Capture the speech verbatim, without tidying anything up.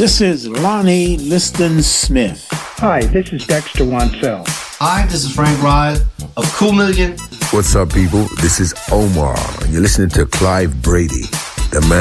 This is Lonnie Liston Smith. Hi, this is Dexter Wansell. Hi, this is Frank Ride of Cool Million. What's up, people? This is Omar, and you're listening to Clive Brady, the man